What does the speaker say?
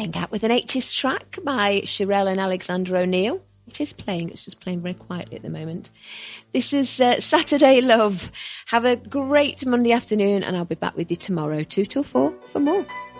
playing out with an 80s track by Shirelle and Alexander O'Neill. It is playing, it's just playing very quietly at the moment. This is Saturday Love. Have a great Monday afternoon, and I'll be back with you tomorrow, 2 till 4, for more.